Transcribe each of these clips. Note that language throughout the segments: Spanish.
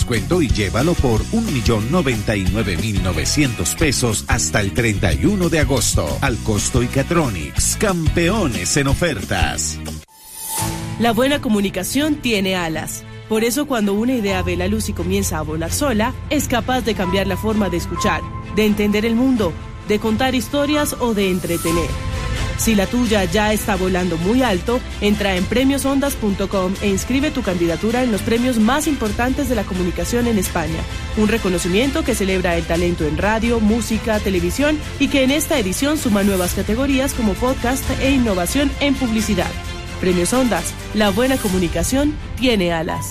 descuento y llévalo por 1.099.900 pesos hasta el 31 de agosto. Al Costo y Catronics, campeones en ofertas. La buena comunicación tiene alas. Por eso cuando una idea ve la luz y comienza a volar sola, es capaz de cambiar la forma de escuchar, de entender el mundo, de contar historias o de entretener. Si la tuya ya está volando muy alto, entra en premiosondas.com e inscribe tu candidatura en los premios más importantes de la comunicación en España. Un reconocimiento que celebra el talento en radio, música, televisión y que en esta edición suma nuevas categorías como podcast e innovación en publicidad. Premios Ondas, la buena comunicación tiene alas.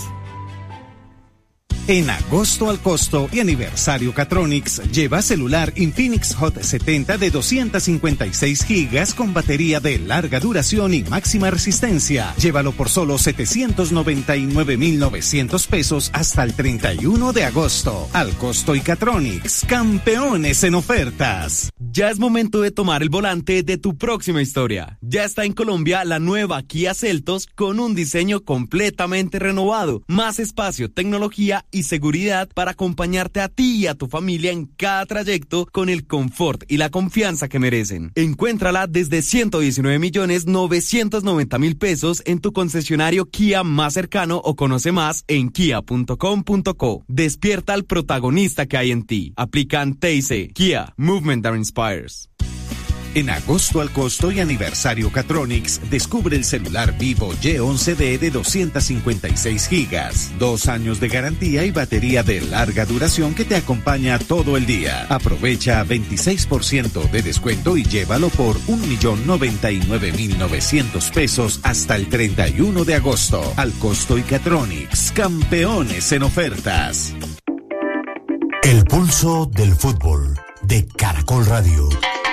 En agosto al costo y aniversario Catronics, lleva celular Infinix Hot 70 de 256 gigas con batería de larga duración y máxima resistencia. Llévalo por solo 799.900 pesos hasta el 31 de agosto. Al costo y Catronics, campeones en ofertas. Ya es momento de tomar el volante de tu próxima historia. Ya está en Colombia la nueva Kia Seltos con un diseño completamente renovado, más espacio, tecnología y seguridad para acompañarte a ti y a tu familia en cada trayecto con el confort y la confianza que merecen. Encuéntrala desde 119.990.000 pesos en tu concesionario Kia más cercano o conoce más en kia.com.co. Despierta al protagonista que hay en ti. Aplican TIC. Kia, Movement that Inspires. En agosto al costo y aniversario Catronics, descubre el celular Vivo Y11D de 256 gigas, 2 años de garantía y batería de larga duración que te acompaña todo el día. Aprovecha 26% de descuento y llévalo por 1.099.900 pesos hasta el 31 de agosto. Al costo y Catronics, campeones en ofertas. El pulso del fútbol de Caracol Radio.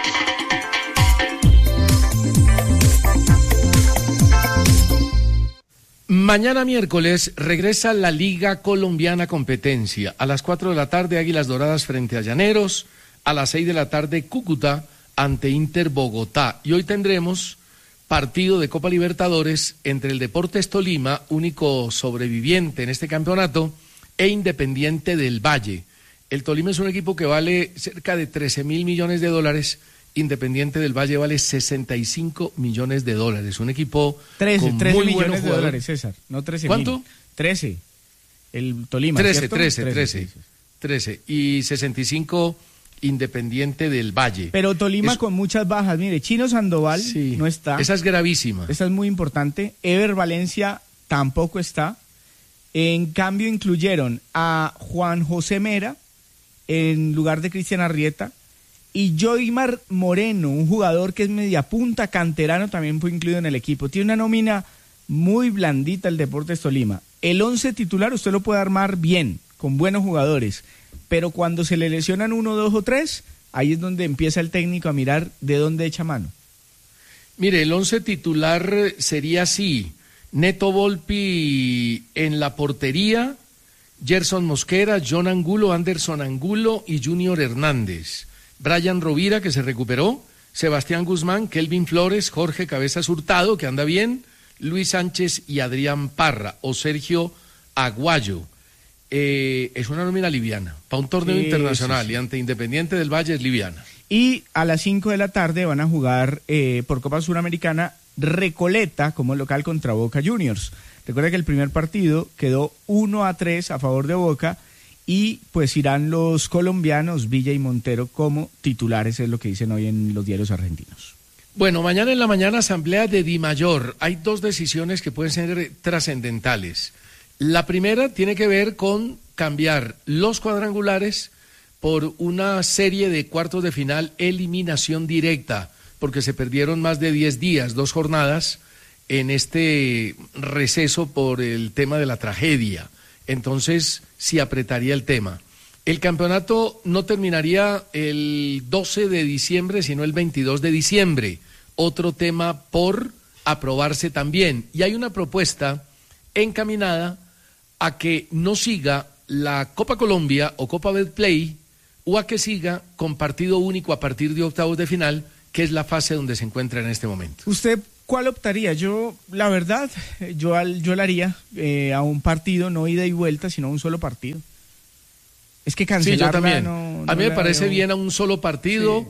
Mañana miércoles regresa la Liga Colombiana Competencia. A las 4 de la tarde Águilas Doradas frente a Llaneros, a las 6 de la tarde Cúcuta ante Inter Bogotá. Y hoy tendremos partido de Copa Libertadores entre el Deportes Tolima, único sobreviviente en este campeonato, e Independiente del Valle. El Tolima es un equipo que vale cerca de 13.000 millones de dólares. Independiente del Valle vale 65 millones de dólares. Un equipo 13 con 13 muy millones buenos de jugadores. dólares, César. No 13. ¿Cuánto? 13. El Tolima, 13, ¿cierto? 13. Y 65 Independiente del Valle. Pero Tolima con muchas bajas. Mire, Chino Sandoval no está. Esa es gravísima. Esa es muy importante. Ever Valencia tampoco está. En cambio, incluyeron a Juan José Mera en lugar de Cristian Arrieta. Y Joymar Moreno, un jugador que es media punta, canterano, también fue incluido en el equipo. Tiene una nómina muy blandita el Deportes Tolima. El 11 titular usted lo puede armar bien, con buenos jugadores. Pero cuando se le lesionan 1, 2 o 3, ahí es donde empieza el técnico a mirar de dónde echa mano. Mire, el 11 titular sería así: Neto Volpi en la portería, Gerson Mosquera, John Angulo, Anderson Angulo y Junior Hernández. Brian Rovira, que se recuperó, Sebastián Guzmán, Kelvin Flores, Jorge Cabezas Hurtado, que anda bien, Luis Sánchez y Adrián Parra, o Sergio Aguayo. Es una nómina liviana, para un torneo internacional, y ante Independiente del Valle es liviana. Y a las 5 de la tarde van a jugar por Copa Suramericana Recoleta como local contra Boca Juniors. Recuerda que el primer partido quedó 1-3 a favor de Boca, y pues irán los colombianos Villa y Montero como titulares, es lo que dicen hoy en los diarios argentinos. Bueno, mañana en la mañana asamblea de Dimayor. Hay 2 decisiones que pueden ser trascendentales. La primera tiene que ver con cambiar los cuadrangulares por una serie de cuartos de final eliminación directa, porque se perdieron más de 10 días, 2 jornadas en este receso por el tema de la tragedia. Entonces, sí apretaría el tema. El campeonato no terminaría el 12 de diciembre, sino el 22 de diciembre. Otro tema por aprobarse también. Y hay una propuesta encaminada a que no siga la Copa Colombia o Copa Betplay, o a que siga con partido único a partir de octavos de final, que es la fase donde se encuentra en este momento. ¿Usted cuál optaría? Yo, la verdad, yo le haría a un partido, no ida y vuelta, sino un solo partido. Es que cancelarla sí, yo también. no a mí me parece veo bien a un solo partido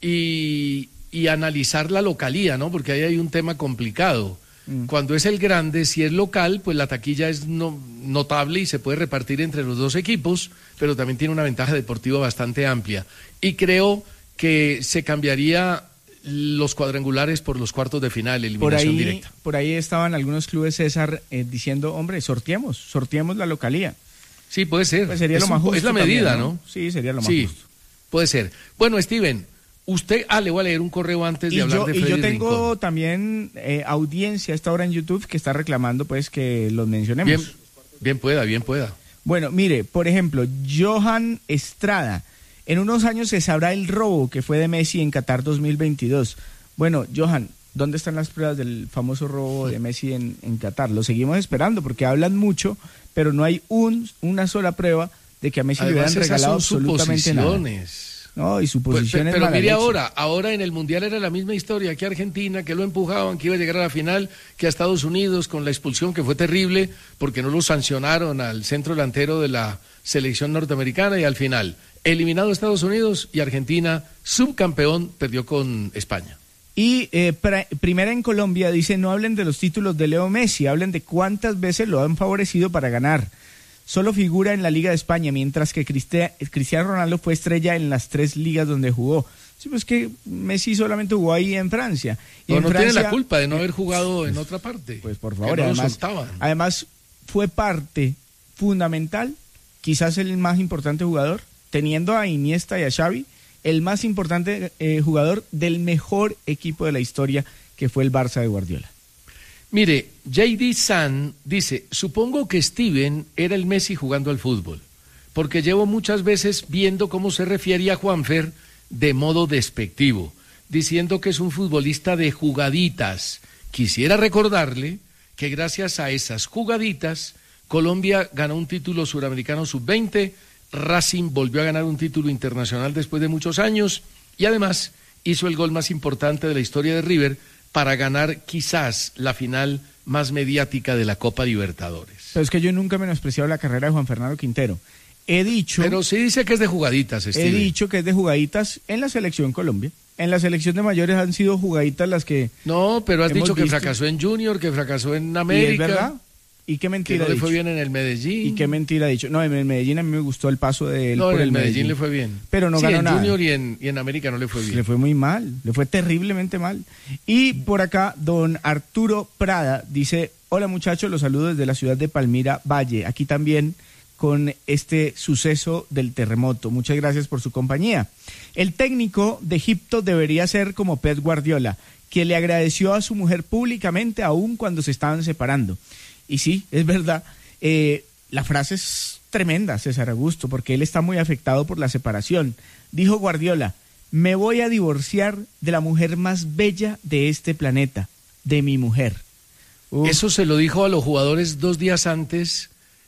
y analizar la localía, ¿no? Porque ahí hay un tema complicado. Cuando es el grande, si es local, pues la taquilla es notable y se puede repartir entre los dos equipos, pero también tiene una ventaja deportiva bastante amplia. Y creo que se cambiaría los cuadrangulares por los cuartos de final, eliminación directa. Por ahí estaban algunos clubes, César, diciendo, hombre, sorteemos la localía. Sí, puede ser. Pues sería lo más justo. Es la medida, también, ¿no? Sí, sería lo más justo. Puede ser. Bueno, Steven, usted, le voy a leer un correo antes de hablar de Freddy Rincón. Y yo tengo Rincón. también audiencia a esta hora en YouTube que está reclamando pues que los mencionemos. Bien pueda. Bueno, mire, por ejemplo, Johan Estrada. En unos años se sabrá el robo que fue de Messi en Qatar 2022. Bueno, Johan, ¿dónde están las pruebas del famoso robo de Messi en Qatar? Lo seguimos esperando porque hablan mucho, pero no hay una sola prueba de que a Messi le hubieran regalado absolutamente nada. No, y suposiciones. Pero mire ahora en el Mundial era la misma historia que Argentina, que lo empujaban, que iba a llegar a la final, que a Estados Unidos con la expulsión que fue terrible porque no lo sancionaron al centro delantero de la selección norteamericana y al final eliminado Estados Unidos y Argentina, subcampeón, perdió con España. Y primera en Colombia dice, no hablen de los títulos de Leo Messi, hablen de cuántas veces lo han favorecido para ganar. Solo figura en la Liga de España, mientras que Cristiano Ronaldo fue estrella en las 3 ligas donde jugó. Sí, pues que Messi solamente jugó ahí en Francia. Y no tiene la culpa de no haber jugado en otra parte. Pues por favor, además fue parte fundamental, quizás el más importante jugador, teniendo a Iniesta y a Xavi, el más importante jugador del mejor equipo de la historia, que fue el Barça de Guardiola. Mire, J.D. San dice, supongo que Steven era el Messi jugando al fútbol, porque llevo muchas veces viendo cómo se refiere a Juanfer de modo despectivo, diciendo que es un futbolista de jugaditas. Quisiera recordarle que gracias a esas jugaditas, Colombia ganó un título suramericano sub-20, Racing volvió a ganar un título internacional después de muchos años y además hizo el gol más importante de la historia de River para ganar quizás la final más mediática de la Copa Libertadores. Pero es que yo nunca he menospreciado la carrera de Juan Fernando Quintero. He dicho... Pero sí dice que es de jugaditas, Steven. He dicho que es de jugaditas en la selección Colombia. En la selección de mayores han sido jugaditas las que... No, pero has dicho que fracasó en Junior, que fracasó en América. ¿Y es verdad? ¿Y qué mentira que no le fue bien en el Medellín. ¿Y qué mentira ha dicho? No, en el Medellín a mí me gustó el paso de él por el Medellín le fue bien. Pero no ganó nada. en Junior y en América no le fue bien. Le fue muy mal, le fue terriblemente mal. Y por acá, don Arturo Prada dice, hola muchachos, los saludo desde la ciudad de Palmira Valle. Aquí también con este suceso del terremoto. Muchas gracias por su compañía. El técnico de Egipto debería ser como Pep Guardiola, que le agradeció a su mujer públicamente aún cuando se estaban separando. Y sí, es verdad, la frase es tremenda, César Augusto, porque él está muy afectado por la separación. Dijo Guardiola, me voy a divorciar de la mujer más bella de este planeta, de mi mujer. Eso se lo dijo a los jugadores 2 días antes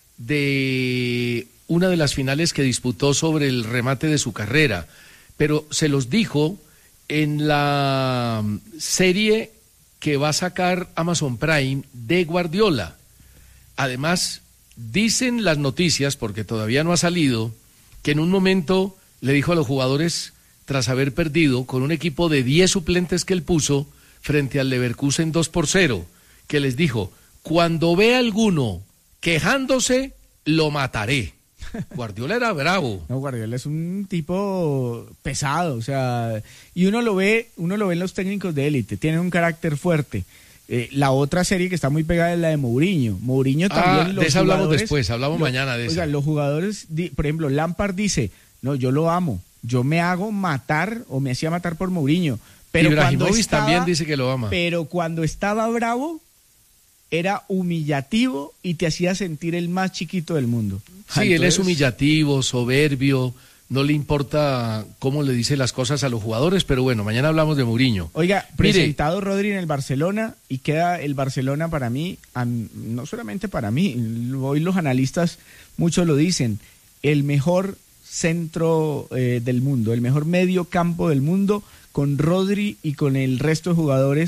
de una de las finales que disputó sobre el remate de su carrera, pero se los dijo en la serie que va a sacar Amazon Prime de Guardiola. Además, dicen las noticias, porque todavía no ha salido, que en un momento le dijo a los jugadores, tras haber perdido con un equipo de 10 suplentes que él puso frente al Leverkusen 2-0, que les dijo, cuando vea alguno quejándose, lo mataré. Guardiola era bravo. No, Guardiola es un tipo pesado, o sea, y uno lo ve en los técnicos de élite, tienen un carácter fuerte. La otra serie que está muy pegada es la de Mourinho. Mourinho también. De esa hablamos después, hablamos mañana de esa. Oiga, los jugadores, por ejemplo, Lampard dice, no, yo lo amo, yo me hago matar o me hacía matar por Mourinho. Pero Ibrahimovic también dice que lo ama. Pero cuando estaba bravo, era humillativo y te hacía sentir el más chiquito del mundo. Sí, entonces, él es humillativo, soberbio, no le importa cómo le dice las cosas a los jugadores, pero bueno, mañana hablamos de Mourinho. Oiga, presentado Rodri en el Barcelona y queda el Barcelona para mí, no solamente para mí, hoy los analistas muchos lo dicen, el mejor centro del mundo, el mejor medio campo del mundo, con Rodri y con el resto de jugadores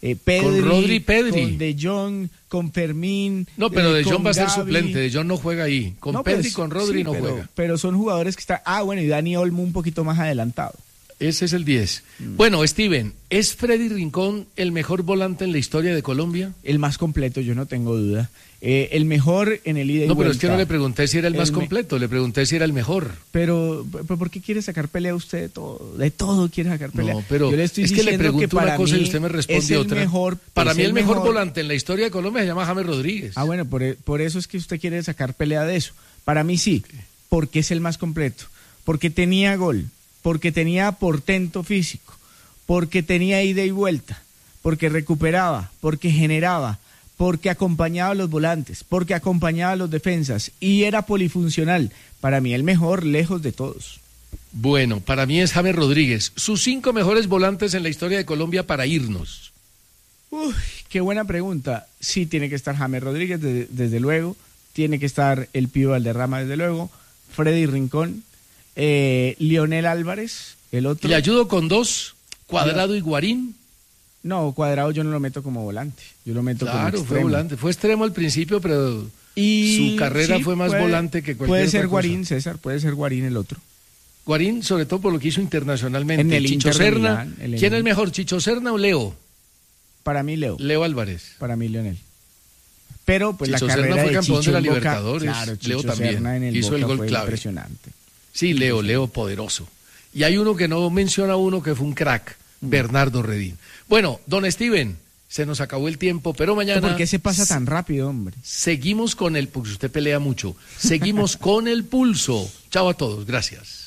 Pedri, con Rodri, Pedri, con De Jong, con Fermín. No, pero De Jong va a ser Gavi. suplente, De Jong no juega ahí. Con No, Pedri, pues, con Rodri sí, no juega. Pero son jugadores que están... bueno, y Dani Olmo un poquito más adelantado. Ese es el 10. Bueno, Steven, ¿es Freddy Rincón el mejor volante en la historia de Colombia? El más completo, yo no tengo duda. El mejor en el ida y vuelta. No, pero es que no le pregunté si era el más completo, le pregunté si era el mejor. Pero ¿por qué quiere sacar pelea usted de todo? De todo quiere sacar pelea. No, pero yo le estoy es que le pregunto que para una cosa mí y usted me responde otra. Para mí el mejor volante en la historia de Colombia se llama James Rodríguez. Bueno, por eso es que usted quiere sacar pelea de eso. Para mí sí, porque es el más completo. Porque tenía gol, porque tenía portento físico, porque tenía ida y vuelta, porque recuperaba, porque generaba, porque acompañaba a los volantes, porque acompañaba a los defensas y era polifuncional. Para mí el mejor lejos de todos. Bueno, para mí es James Rodríguez. Sus 5 mejores volantes en la historia de Colombia para irnos. Uy, qué buena pregunta. Sí, tiene que estar James Rodríguez, desde luego. Tiene que estar el Pío Valderrama, desde luego. Freddy Rincón. Lionel Álvarez, el otro. ¿Le ayudo con 2? Cuadrado y Guarín. No, Cuadrado yo no lo meto como volante, yo lo meto como extremo. Fue volante, fue extremo al principio, pero su carrera fue más volante que cualquier Puede ser otra Guarín, cosa. César, puede ser Guarín el otro. Guarín, sobre todo por lo que hizo internacionalmente. En el Chicho Inter de Serna, Milán, ¿quién es mejor, Chicho Serna o Leo? Para mí Leo. Leo Álvarez. Para mí Lionel. Pero pues Chicho la carrera Serna fue de campeón Chicho de la en Boca, Libertadores. claro, Chicho Leo también Serna en el hizo Boca el gol fue clave. Impresionante. Sí, Leo poderoso. Y hay uno que no menciona uno que fue un crack, Bernardo Redín. Bueno, don Steven, se nos acabó el tiempo, pero mañana... ¿Por qué se pasa tan rápido, hombre? Seguimos con porque usted pelea mucho, seguimos con el pulso. Chao a todos, gracias.